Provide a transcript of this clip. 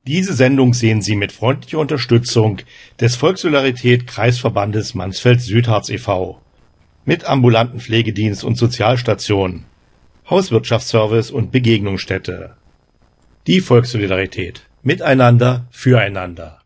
Diese Sendung sehen Sie mit freundlicher Unterstützung des Volkssolidarität Kreisverbandes Mansfeld-Südharz e.V. mit ambulanten Pflegedienst und Sozialstation, Hauswirtschaftsservice und Begegnungsstätte. Die Volkssolidarität. Miteinander, füreinander.